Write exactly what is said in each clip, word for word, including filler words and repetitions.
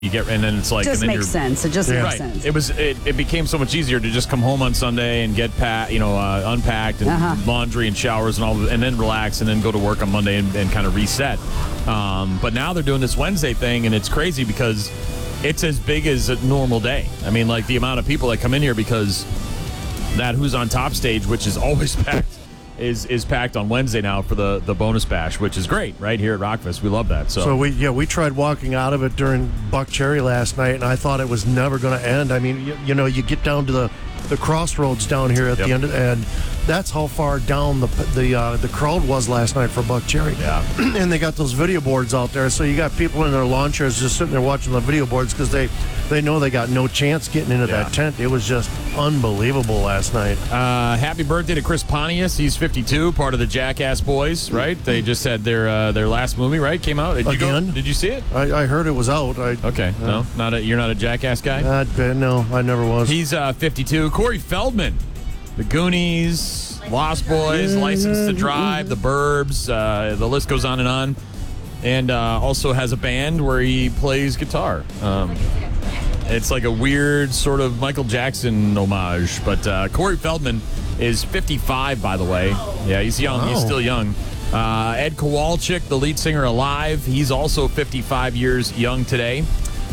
You get, and then it's like, just and then makes you're, sense. It just yeah. makes right. sense. It was. It, it became so much easier to just come home on Sunday and get pat, you know, uh, unpacked and Uh-huh. laundry and showers and all, and then relax and then go to work on Monday and, and kind of reset. Um, but now they're doing this Wednesday thing, and it's crazy because it's as big as a normal day. I mean, like the amount of people that come in here because that Who's on Top stage, which is always packed. Is is packed on Wednesday now for the, the bonus bash, which is great right here at Rockfest. We love that. So, so we yeah we tried walking out of it during Buck Cherry last night, and I thought it was never going to end. I mean, you, you know, you get down to the, the crossroads down here at Yep. the end, of, and that's how far down the the uh, the crowd was last night for Buck Cherry. Yeah, and they got those video boards out there, so you got people in their lawn chairs just sitting there watching the video boards because they they know they got no chance getting into Yeah. that tent. It was just unbelievable last night. Uh, happy birthday to Chris Pontius. He's fifty-two, part of the Jackass Boys, right? They just had their uh, their last movie, right? Came out. Did you Again? go? Did you see it? I, I heard it was out. I, Okay, no, not a, you're not a Jackass guy. uh, no, I never was. He's uh, fifty-two. Corey Feldman, The Goonies, Lost Boys, License to Drive, The Burbs. Uh, the list goes on and on. And uh, also has a band where he plays guitar. Um, it's like a weird sort of Michael Jackson homage. But uh, Corey Feldman is fifty-five, by the way. Yeah, he's young. He's Wow. still young. Uh, Ed Kowalczyk, the lead singer Alive, he's also fifty-five years young today.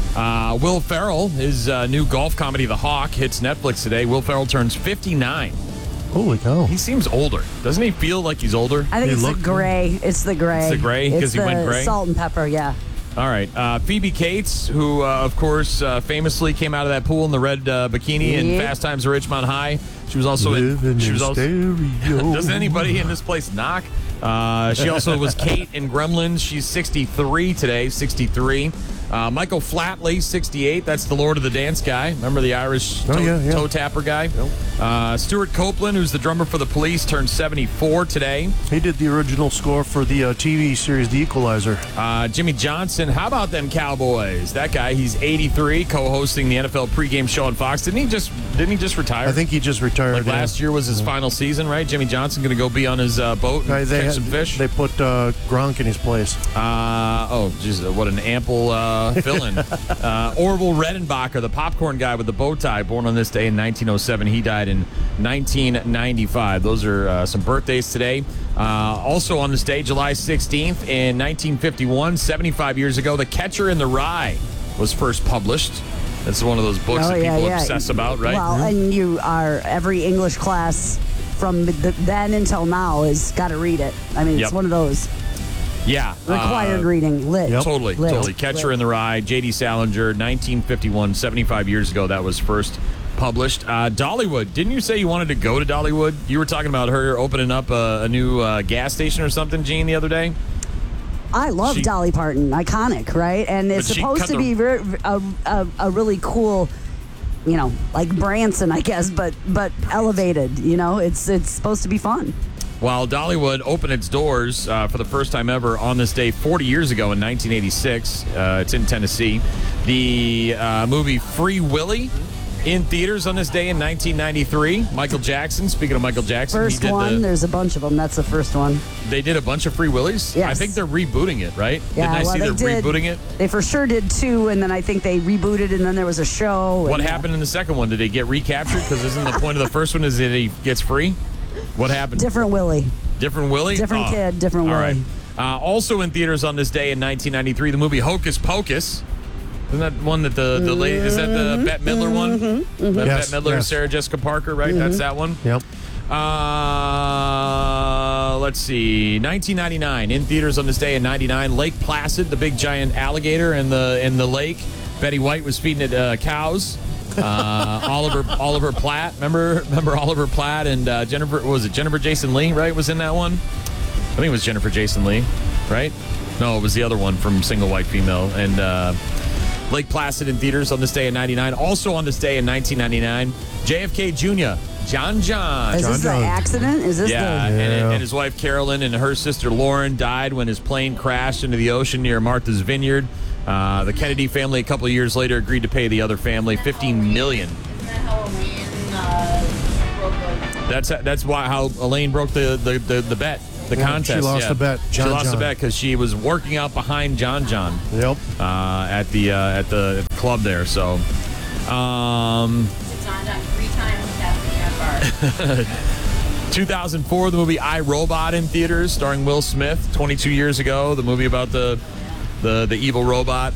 Uh, Will Ferrell, his uh, new golf comedy, The Hawk, hits Netflix today. Will Ferrell turns fifty-nine. Holy cow. He seems older. Doesn't he feel like he's older? I think He it's the looked- gray. It's the gray. It's the gray? 'Cause It's he went the gray? Salt and pepper, yeah. All right. Uh, Phoebe Cates, who, uh, of course, uh, famously came out of that pool in the red uh, bikini in Yep. Fast Times at Ridgemont High. She was also Living in. She was in also. stereo. Doesn't anybody in this place knock? Uh, she also was Kate in Gremlins. She's sixty-three today. sixty-three. Uh, Michael Flatley, sixty-eight. That's the Lord of the Dance guy. Remember the Irish toe, Oh, yeah, yeah. toe tapper guy? Uh, Stuart Copeland, who's the drummer for the Police, turned seventy-four today. He did the original score for the uh, T V series The Equalizer. Uh, Jimmy Johnson, how about them Cowboys? That guy, he's eighty-three, co-hosting the N F L pregame show on Fox. Didn't he just Didn't he just retire? I think he just retired. like yeah. last year was his final season, right? Jimmy Johnson going to go be on his uh, boat and Uh, they catch had- some fish. They put uh, Gronk in his place. Uh, oh, geez, what an ample uh, fill-in. uh, Orville Redenbacher, the popcorn guy with the bow tie, born on this day in nineteen oh seven. He died in nineteen ninety-five. Those are uh, some birthdays today. Uh, also on this day, July sixteenth, in nineteen fifty-one, seventy-five years ago, The Catcher in the Rye was first published. That's one of those books Oh, that yeah, people yeah. obsess about, right? Well, and you are, every English class from the, then until now has got to read it. I mean, it's Yep. one of those yeah. required uh, reading. Lit. Totally, Lit. totally. Catcher Lit. in the Rye, J D. Salinger, nineteen fifty-one, seventy-five years ago, that was first published. Uh, Dollywood, didn't you say you wanted to go to Dollywood? You were talking about her opening up a, a new uh, gas station or something, Gene, the other day? I love She- Dolly Parton, iconic, right? And it's But she supposed cut to the- be ver- a, a, a really cool, you know, like Branson, I guess, but but elevated. You know, it's it's supposed to be fun. While Dollywood opened its doors uh, for the first time ever on this day forty years ago in nineteen eighty-six, uh, it's in Tennessee. The uh, movie Free Willy in theaters on this day in nineteen ninety-three. Michael Jackson, speaking of Michael Jackson, First he did one, the, there's a bunch of them. That's the first one. they did a bunch of Free Willies. Yes. I think they're rebooting it, right? Yeah, Didn't I well, see they they're did. rebooting it? They for sure did two, and then I think they rebooted, and then there was a show. What and, uh, happened in the second one? Did he get recaptured? Because isn't the point of the first one is that he gets free? What happened? Different Willie. Different Willie? Different Oh. kid, different All right. Willie. Uh, also in theaters on this day in nineteen ninety-three, the movie Hocus Pocus. Isn't that one that the, the lady, is that the Bette Midler one? Mm-hmm. That Yes, Bette Midler, yes. Sarah Jessica Parker, right? That's that one? Yep. Uh, let's see. nineteen ninety-nine, in theaters on this day in ninety-nine, Lake Placid, the big giant alligator in the in the lake. Betty White was feeding it uh, cows. Uh, Oliver Oliver Platt, remember remember Oliver Platt and uh, Jennifer, what was it Jennifer Jason Leigh, right? Was in that one. I think it was Jennifer Jason Leigh, right? No, it was the other one from Single White Female. And uh, Lake Placid in theaters on this day in ninety-nine. Also on this day in nineteen ninety-nine, J F K Junior, John John. Is this the John. accident? Is this Yeah, the... and, Yeah. and his wife Carolyn and her sister Lauren died when his plane crashed into the ocean near Martha's Vineyard. Uh, the Kennedy family, a couple of years later, agreed to pay the other family fifteen million dollars. That's that's why how Elaine broke the, the, the, the bet. The Yeah, contest. she lost yeah. the bet. John she lost John. the bet because she was working out behind John John. Yep. Uh, at the uh, at the club there. So, um, John John three times Captain Bar. two thousand four, the movie I, Robot in theaters, starring Will Smith. twenty-two years ago, the movie about the the the evil robot.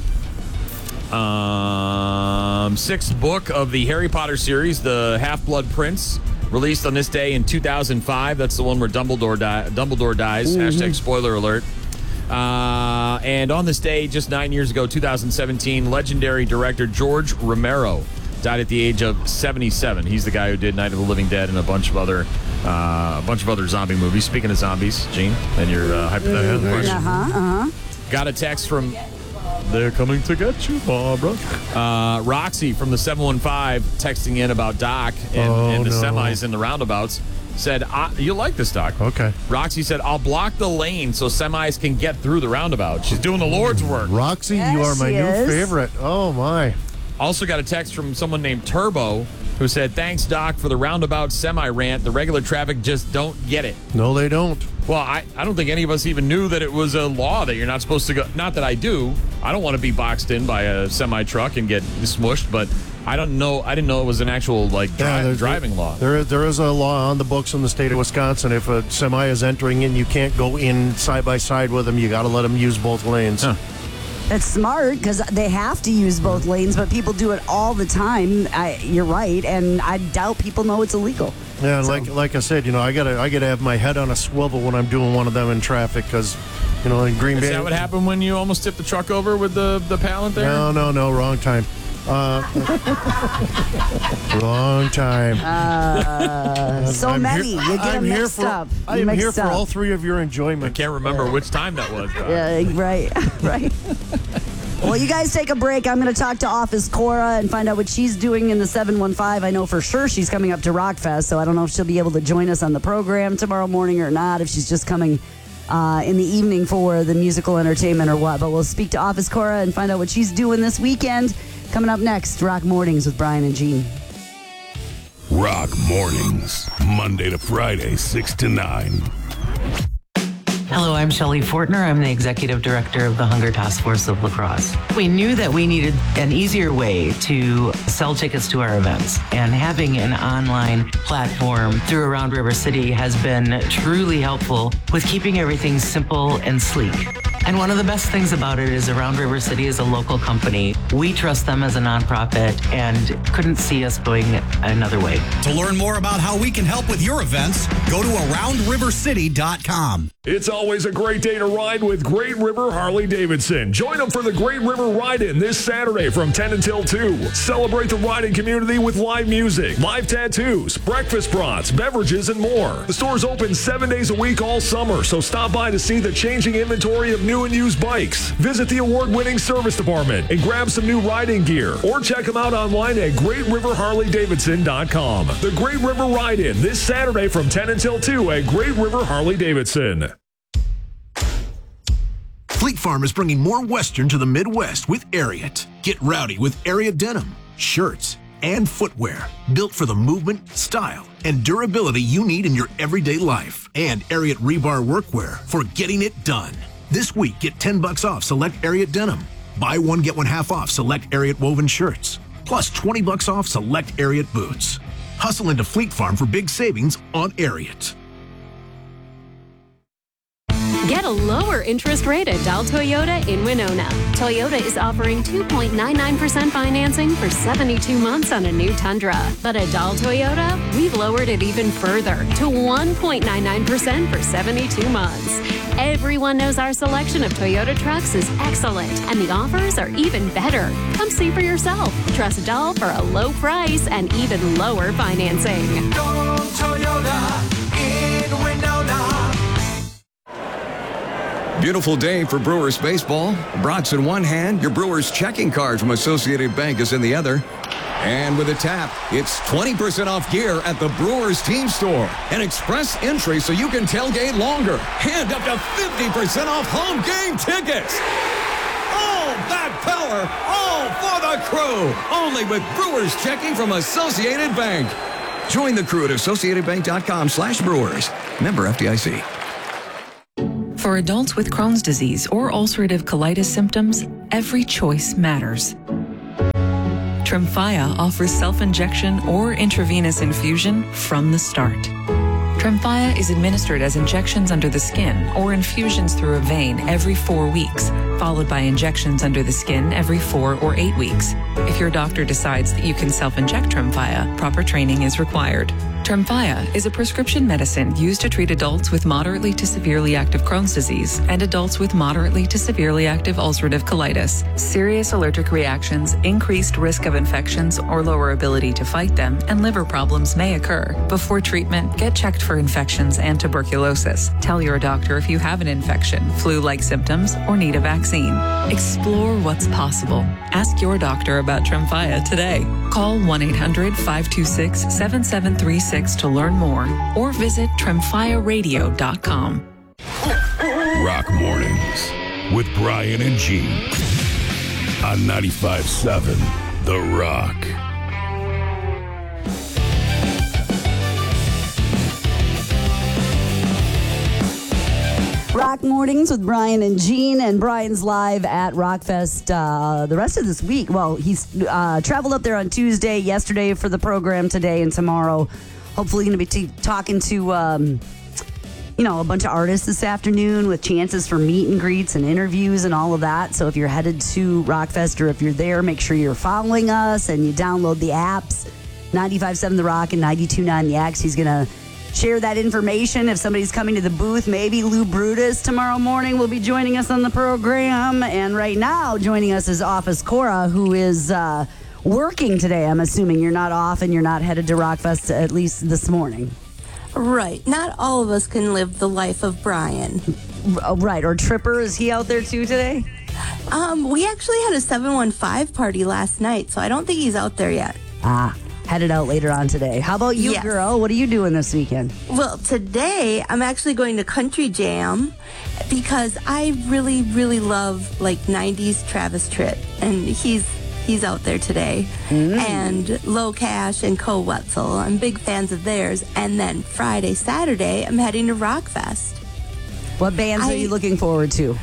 Um, sixth book of the Harry Potter series, the Half-Blood Prince, released on this day in two thousand five. That's the one where Dumbledore di- Dumbledore dies. Mm-hmm. Hashtag spoiler alert. Uh, and on this day, just nine years ago, two thousand seventeen, legendary director George Romero died at the age of seventy-seven. He's the guy who did Night of the Living Dead and a bunch of other uh, a bunch of other zombie movies. Speaking of zombies, Gene, and your uh, hypothetical question. Uh-huh, uh-huh. Got a text from... They're coming to get you, Barbara. Uh, Roxy from the seven one five texting in about Doc and, Oh, and the no. semis and the roundabouts. Said, I, you like this, Doc. Okay. Roxy said, I'll block the lane so semis can get through the roundabout. She's doing the Lord's work. Roxy, Yes, you are my she new is. favorite. Oh, my. Also got a text from someone named Turbo who said, thanks, Doc, for the roundabout semi rant. The regular traffic just don't get it. No, they don't. Well, I, I don't think any of us even knew that it was a law that you're not supposed to go. Not that I do. I don't want to be boxed in by a semi truck and get smushed, but I don't know. I didn't know it was an actual like dri- there's- driving law. There, is- there is a law on the books in the state of Wisconsin. If a semi is entering in, you can't go in side by side with them. You got to let them use both lanes. Huh. It's smart because they have to use both lanes, but people do it all the time. I, you're right, and I doubt people know it's illegal. Yeah, and So- like like I said, you know, I gotta I gotta have my head on a swivel when I'm doing one of them in traffic because, you know, in Green Is Bay. that what happened when you almost tipped the truck over with the the pallet there? No, no, no, wrong time. Uh, wrong time. Uh, so I'm many. Here, you get I'm them here mixed for, up. I am Mixed here for up. all three of your I enjoyment. can't remember which time that was. Doc. Yeah, right, right. Well, you guys take a break. I'm going to talk to Office Cora and find out what she's doing in the seven one five. I know for sure she's coming up to Rockfest, so I don't know if she'll be able to join us on the program tomorrow morning or not, if she's just coming uh, in the evening for the musical entertainment or what. But we'll speak to Office Cora and find out what she's doing this weekend. Coming up next, Rock Mornings with Brian and Gene. Rock Mornings, Monday to Friday, six to nine. Hello, I'm Shelley Fortner. I'm the Executive Director of the Hunger Task Force of La Crosse. We knew that we needed an easier way to sell tickets to our events, and having an online platform through Around River City has been truly helpful with keeping everything simple and sleek. And one of the best things about it is Around River City is a local company. We trust them as a nonprofit and couldn't see us going another way. To learn more about how we can help with your events, go to around river city dot com. It's always a great day to ride with Great River Harley Davidson. Join them for the Great River Ride-In this Saturday from ten until two. Celebrate the riding community with live music, live tattoos, breakfast brats, beverages, and more. The store's open seven days a week all summer, so stop by to see the changing inventory of new and used bikes. Visit the award-winning service department and grab some new riding gear, or check them out online at great river harley davidson dot com. The Great River Ride-In this Saturday from ten until two at Great River Harley Davidson. Fleet Farm is bringing more Western to the Midwest with Ariat. Get rowdy with Ariat denim, shirts, and footwear built for the movement, style, and durability you need in your everyday life. And Ariat rebar workwear for getting it done. This week, get ten bucks off select Ariat denim. Buy one, get one half off select Ariat woven shirts. Plus twenty bucks off select Ariat boots. Hustle into Fleet Farm for big savings on Ariat. Get a lower interest rate at Dahl Toyota in Winona. Toyota is offering two point nine nine percent financing for seventy-two months on a new Tundra. But at Dahl Toyota, we've lowered it even further to one point nine nine percent for seventy-two months. Everyone knows our selection of Toyota trucks is excellent, and the offers are even better. Come see for yourself. Trust Dahl for a low price and even lower financing. Go Toyota in Winona. Beautiful day for Brewers baseball. Brats in one hand, your Brewers checking card from Associated Bank is in the other. And with a tap, it's twenty percent off gear at the Brewers team store. An express entry so you can tailgate longer. And up to fifty percent off home game tickets. All that power, all for the crew. Only with Brewers checking from Associated Bank. Join the crew at associated bank dot com slash brewers. Member F D I C. For adults with Crohn's disease or ulcerative colitis symptoms, every choice matters. Tremfya offers self-injection or intravenous infusion from the start. Tremfya is administered as injections under the skin or infusions through a vein every four weeks, followed by injections under the skin every four or eight weeks. If your doctor decides that you can self-inject Tremfya, proper training is required. Tremfya is a prescription medicine used to treat adults with moderately to severely active Crohn's disease and adults with moderately to severely active ulcerative colitis. Serious allergic reactions, increased risk of infections or lower ability to fight them, and liver problems may occur. Before treatment, get checked for infections and tuberculosis. Tell your doctor if you have an infection, flu-like symptoms, or need a vaccine. Explore what's possible. Ask your doctor about Tremfya today. Call one eight hundred, five two six, seven seven three six to learn more or visit tremfya radio dot com. Rock Mornings with Brian and Gene on ninety-five point seven The Rock. Rock Mornings with Brian and Gene, and Brian's live at Rockfest uh, the rest of this week. Well, he's uh, traveled up there on Tuesday, yesterday for the program, today and tomorrow. Hopefully going to be t- talking to, um, you know, a bunch of artists this afternoon with chances for meet and greets and interviews and all of that. So if you're headed to Rockfest or if you're there, make sure you're following us and you download the apps, ninety-five point seven The Rock and ninety-two point nine The X. He's going to share that information. If somebody's coming to the booth, maybe Lou Brutus tomorrow morning will be joining us on the program. And right now, joining us is Office Cora, who is uh, working today. I'm assuming you're not off and you're not headed to Rockfest at least this morning. Right. Not all of us can live the life of Brian. Oh, right. Or Tripper, is he out there too today? Um, we actually had a seven one five party last night, so I don't think he's out there yet. Ah. Headed out later on today. How about you, yes. girl? What are you doing this weekend? Well, today I'm actually going to Country Jam because I really, really love like nineties Travis Tritt, and he's he's out there today. Mm. And Low Cash and Co Wetzel. I'm big fans of theirs. And then Friday, Saturday, I'm heading to Rockfest. What bands I, are you looking forward to?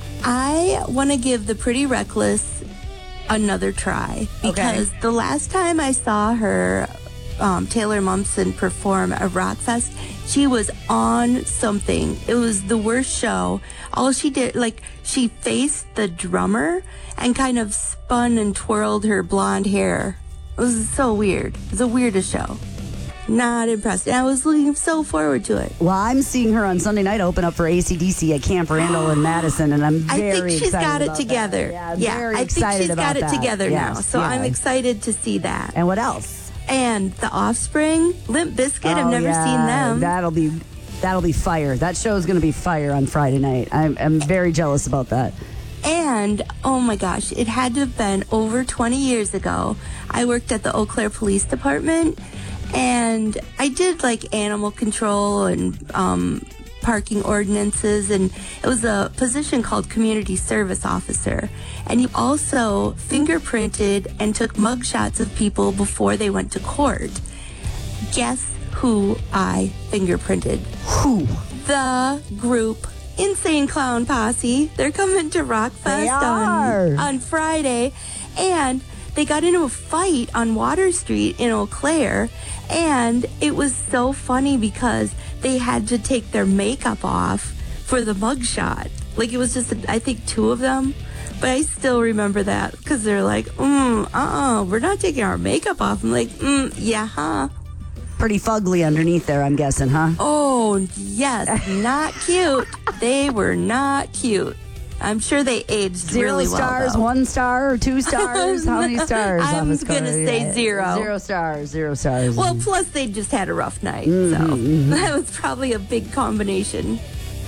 I want to give the Pretty Reckless another try because okay. the last time I saw her, um, Taylor Momsen, perform at Rockfest, she was on something. It was the worst show. All she did, like, she faced the drummer and kind of spun and twirled her blonde hair. It was so weird. It was the weirdest show. Not impressed. And I was looking so forward to it. Well, I'm seeing her on Sunday night open up for A C D C at Camp Randall in Madison, and I'm very excited. I think she's got it together. That. Yeah, yeah very I think she's got it that. together yes, now. So yeah. I'm excited to see that. And what else? And The Offspring, Limp Bizkit. Oh, I've never yeah. seen them. That'll be that'll be fire. That show's going to be fire on Friday night. I'm, I'm very jealous about that. And, oh my gosh, it had to have been over twenty years ago. I worked at the Eau Claire Police Department, and I did like animal control and um, parking ordinances, and it was a position called community service officer. And you also fingerprinted and took mugshots of people before they went to court. Guess who I fingerprinted? Who? The group Insane Clown Posse. They're coming to Rockfest on, on Friday, and they got into a fight on Water Street in Eau Claire, and it was so funny because they had to take their makeup off for the mugshot. Like, it was just, I think, two of them, but I still remember that because they're like, mm, uh-uh, we're not taking our makeup off. I'm like, mm, yeah, huh? Pretty fugly underneath there, I'm guessing, huh? Oh, yes, not cute. They were not cute. I'm sure they aged zero really well. Zero stars, though. one star, or two stars? How many stars? I'm going to say yeah. zero. Zero stars, zero stars. Well, plus they just had a rough night, mm-hmm, so mm-hmm. that was probably a big combination.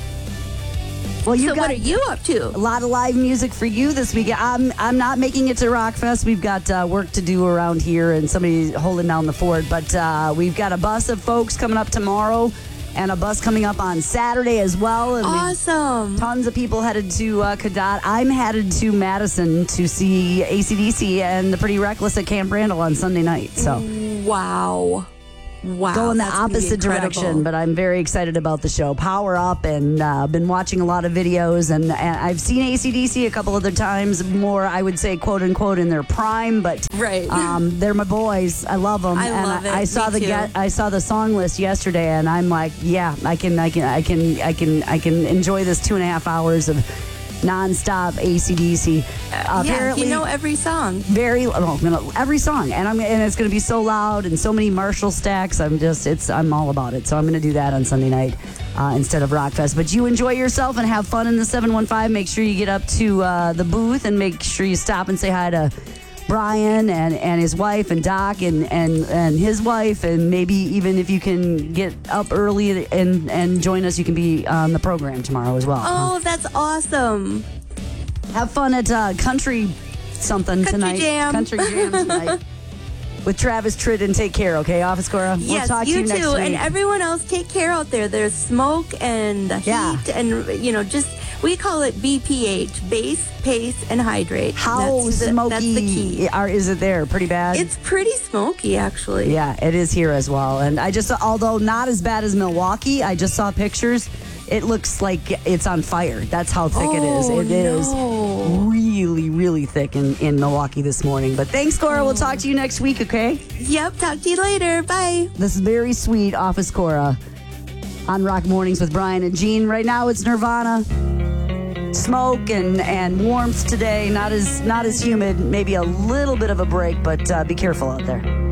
Well, you so got what are you up to? A lot of live music for you this weekend. I'm I'm not making it to Rockfest. We've got uh, work to do around here, and somebody holding down the fort. But uh, we've got a bus of folks coming up tomorrow, and a bus coming up on Saturday as well. And awesome! Tons of people headed to uh, Cadott. I'm headed to Madison to see A C D C and the Pretty Reckless at Camp Randall on Sunday night. So wow. Wow, going the that's gonna be opposite incredible. direction, but I'm very excited about the show. Power up, and uh, been watching a lot of videos, and, and I've seen A C D C a couple other times, more, I would say, quote unquote, in their prime, but right. um, they're my boys. I love them. I and love I, it. I saw Me the too. get, I saw the song list yesterday, and I'm like, yeah, I can, I can, I can, I can, I can enjoy this two and a half hours of nonstop A C D C. Uh, yeah, apparently, you know every song. very well, I'm gonna, every song, and I'm and it's going to be so loud and so many Marshall stacks. I'm just it's I'm all about it. So I'm going to do that on Sunday night uh, instead of Rockfest. But you enjoy yourself and have fun in the seven one five. Make sure you get up to uh, the booth and make sure you stop and say hi to Brian and, and his wife and Doc and, and, and his wife, and maybe even if you can get up early and, and join us, you can be on the program tomorrow as well. Oh, that's awesome. Have fun at uh, Country something Country tonight. Jam. Country Jam tonight. With Travis Tritt, and take care, okay, Office Cora? We'll Yes, talk you, to you next too, week. and everyone else. Take care out there. There's smoke and heat, Yeah. and you know, just we call it B P H: base, pace, and hydrate. How that's the, smoky That's the key. Are, is it there? Pretty bad? It's pretty smoky, actually. Yeah, it is here as well. And I just, although not as bad as Milwaukee, I just saw pictures. It looks like it's on fire. That's how thick it is. Oh, It is no. really, really thick in, in Milwaukee this morning. But thanks, Cora. We'll talk to you next week, okay? Yep, talk to you later. Bye. This is very sweet, Office Cora, on Rock Mornings with Brian and Gene. Right now, it's Nirvana. Smoke and, and warmth today. Not as not as humid. Maybe a little bit of a break, but uh, be careful out there.